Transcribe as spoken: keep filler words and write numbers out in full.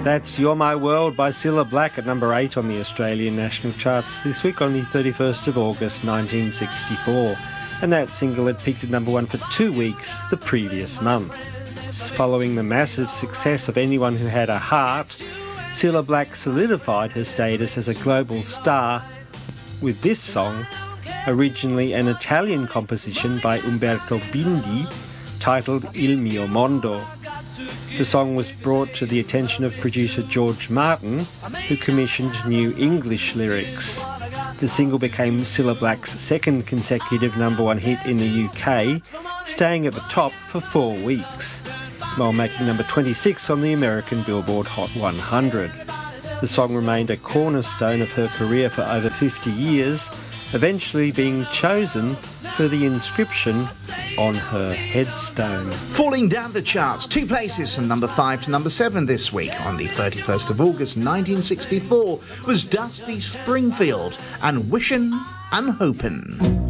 That's You're My World by Cilla Black at number eight on the Australian national charts this week on the thirty-first of August nineteen sixty-four. And that single had peaked at number one for two weeks the previous month. Following the massive success of Anyone Who Had a Heart, Cilla Black solidified her status as a global star with this song, originally an Italian composition by Umberto Bindi, titled Il Mio Mondo. The song was brought to the attention of producer George Martin, who commissioned new English lyrics. The single became Cilla Black's second consecutive number one hit in the U K, staying at the top for four weeks, while making number twenty-six on the American Billboard Hot one hundred. The song remained a cornerstone of her career for over fifty years, eventually being chosen for the inscription on her headstone. Falling down the charts, two places from number five to number seven this week on the thirty-first of August nineteen sixty-four was Dusty Springfield and Wishin' and Hopin'.